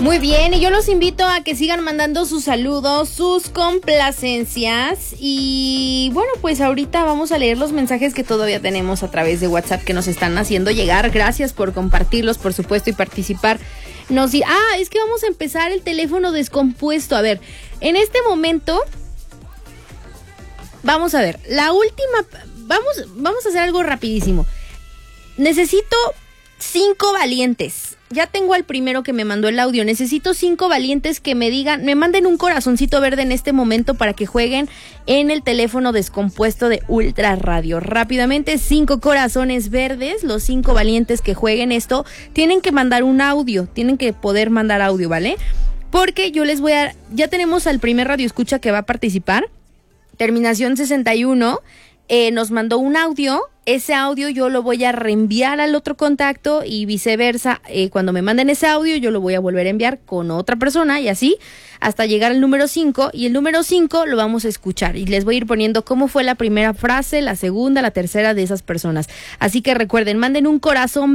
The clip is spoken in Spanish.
Muy bien, y yo los invito a que sigan mandando sus saludos, sus complacencias. Y bueno, pues ahorita vamos a leer los mensajes que todavía tenemos a través de WhatsApp que nos están haciendo llegar. Gracias por compartirlos, por supuesto, y participar. Es que vamos a empezar el teléfono descompuesto. A ver, en este momento, vamos a ver, vamos a hacer algo rapidísimo. Necesito 5 valientes. Ya tengo al primero que me mandó el audio. Necesito 5 valientes que me manden un corazoncito verde en este momento para que jueguen en el teléfono descompuesto de Ultra Radio. Rápidamente, 5 corazones verdes. Los 5 valientes que jueguen esto tienen que mandar un audio. Tienen que poder mandar audio, ¿vale? Porque yo les voy a... Ya tenemos al primer radioescucha que va a participar. Terminación 61. Nos mandó un audio. Ese audio yo lo voy a reenviar al otro contacto y viceversa. Cuando me manden ese audio yo lo voy a volver a enviar con otra persona y así hasta llegar al número 5. Y el número 5 lo vamos a escuchar y les voy a ir poniendo cómo fue la primera frase, la segunda, la tercera de esas personas. Así que recuerden, manden un corazón